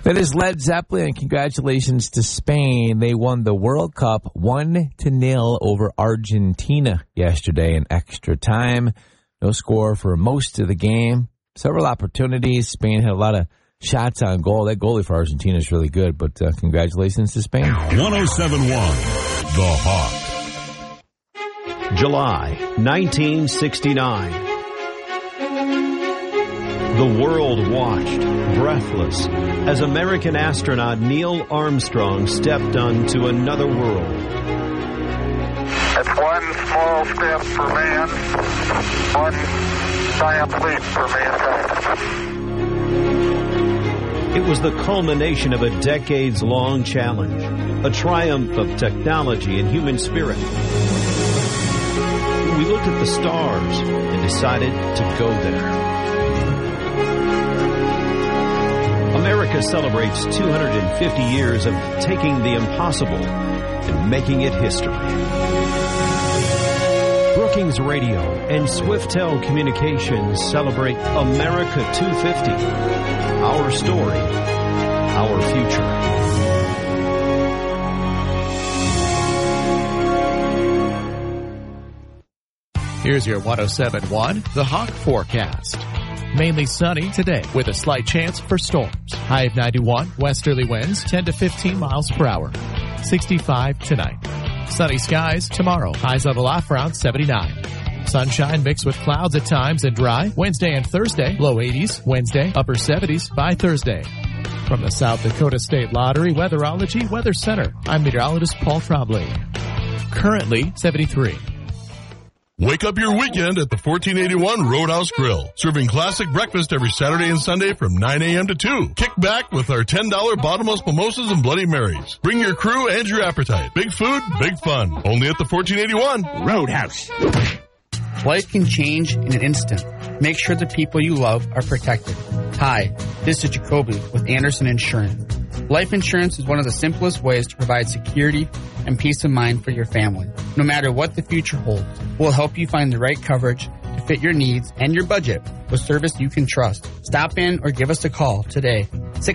That is Led Zeppelin, and congratulations to Spain. They won the World Cup 1-0 over Argentina yesterday in extra time. No score for most of the game. Several opportunities. Spain had a lot of shots on goal. That goalie for Argentina is really good, but congratulations to Spain. 107.1 The Hawk. July 1969. The world watched, breathless, as American astronaut Neil Armstrong stepped onto another world. It's one small step for man, one giant leap for mankind. It was the culmination of a decades-long challenge, a triumph of technology and human spirit. We looked at the stars and decided to go there. America celebrates 250 years of taking the impossible and making it history. Brookings Radio and Swiftel Communications celebrate America 250. Our story, our future. Here's your 107.1 The Hawk forecast. Mainly sunny today with a slight chance for storms. High of 91, westerly winds 10 to 15 miles per hour. 65 tonight. Sunny skies tomorrow. Highs level off around 79. Sunshine mixed with clouds at times and dry. Wednesday and Thursday, low 80s. Wednesday, upper 70s by Thursday. From the South Dakota State Lottery Weatherology Weather Center, I'm meteorologist Paul Trombley. Currently 73. Wake up your weekend at the 1481 Roadhouse Grill. Serving classic breakfast every Saturday and Sunday from 9 a.m. to 2. Kick back with our $10 bottomless mimosas and Bloody Marys. Bring your crew and your appetite. Big food, big fun. Only at the 1481 Roadhouse. Life can change in an instant. Make sure the people you love are protected. Hi, this is Jacoby with Anderson Insurance. Life insurance is one of the simplest ways to provide security and peace of mind for your family. No matter what the future holds, we'll help you find the right coverage to fit your needs and your budget with service you can trust. Stop in or give us a call today.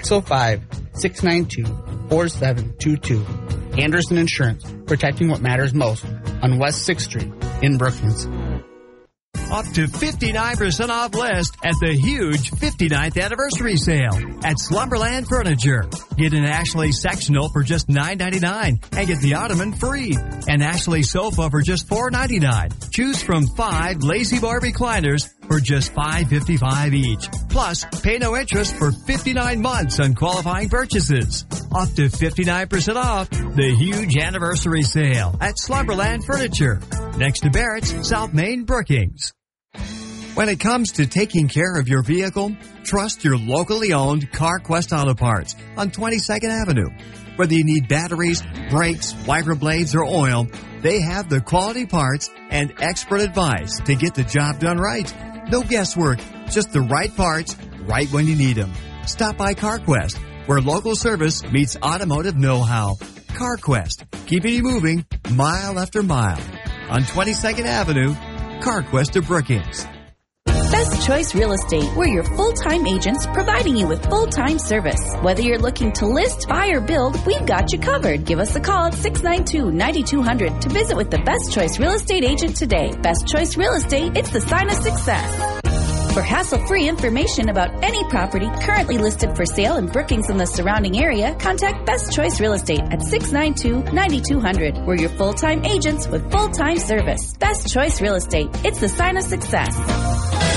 605-692-4722. Anderson Insurance, protecting what matters most on West 6th Street in Brookings. Up to 59% off list at the huge 59th anniversary sale at Slumberland Furniture. Get an Ashley sectional for just $9.99 and get the ottoman free. An Ashley sofa for just $4.99. Choose from 5 Lazy Bar recliners for just $5.55 each. Plus, pay no interest for 59 months on qualifying purchases. Up to 59% off the huge anniversary sale at Slumberland Furniture. Next to Barrett's, South Main, Brookings. When it comes to taking care of your vehicle, trust your locally owned CarQuest Auto Parts on 22nd Avenue. Whether you need batteries, brakes, wiper blades, or oil, they have the quality parts and expert advice to get the job done right. No guesswork, just the right parts, right when you need them. Stop by CarQuest, where local service meets automotive know-how. CarQuest, keeping you moving mile after mile. On 22nd Avenue, CarQuest of Brookings. Best Choice Real Estate. We're your full-time agents providing you with full-time service. Whether you're looking to list, buy, or build, we've got you covered. Give us a call at 692-9200 to visit with the Best Choice Real Estate agent today. Best Choice Real Estate, it's the sign of success. For hassle-free information about any property currently listed for sale in Brookings and the surrounding area, contact Best Choice Real Estate at 692-9200. We're your full-time agents with full-time service. Best Choice Real Estate. It's the sign of success.